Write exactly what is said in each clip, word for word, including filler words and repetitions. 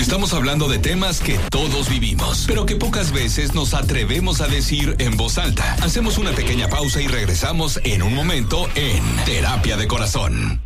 Estamos hablando de temas que todos vivimos, pero que pocas veces nos atrevemos a decir en voz alta. Hacemos una pequeña pausa y regresamos en un momento en Terapia de Corazón.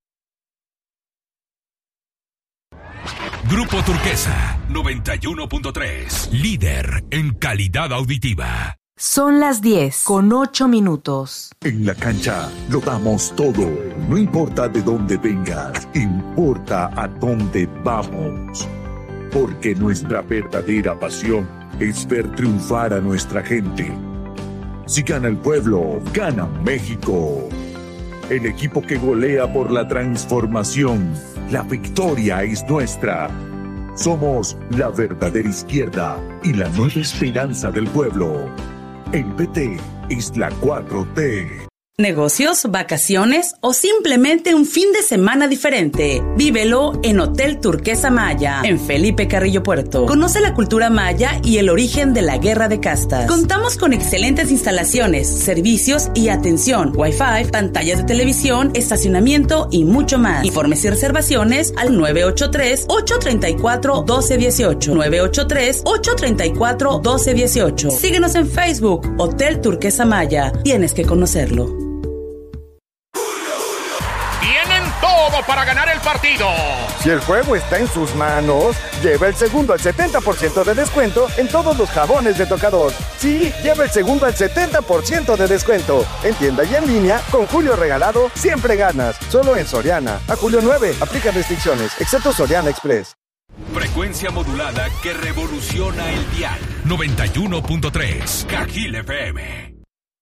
Grupo Turquesa noventa y uno punto tres, líder en calidad auditiva. Son las diez con ocho minutos. En la cancha lo damos todo. No importa de dónde vengas, importa a dónde vamos. Porque nuestra verdadera pasión es ver triunfar a nuestra gente. Si gana el pueblo, gana México. El equipo que golea por la transformación. La victoria es nuestra. Somos la verdadera izquierda y la nueva esperanza del pueblo. El P T es la cuatro T. Negocios, vacaciones o simplemente un fin de semana diferente. Vívelo en Hotel Turquesa Maya, en Felipe Carrillo Puerto. Conoce la cultura maya y el origen de la guerra de castas. Contamos con excelentes instalaciones, servicios y atención, Wi-Fi, pantallas de televisión, estacionamiento y mucho más. Informes y reservaciones al nueve ocho tres, ocho tres cuatro, uno dos uno ocho. nueve ocho tres, ocho tres cuatro, uno dos uno ocho. Síguenos en Facebook, Hotel Turquesa Maya. Tienes que conocerlo. Todo para ganar el partido. Si el juego está en sus manos, lleva el segundo al setenta por ciento de descuento en todos los jabones de tocador. Sí, lleva el segundo al setenta por ciento de descuento. En tienda y en línea, con Julio Regalado, siempre ganas. Solo en Soriana. A julio nueve, aplica restricciones, excepto Soriana Express. Frecuencia modulada que revoluciona el dial. noventa y uno punto tres, Cajil F M.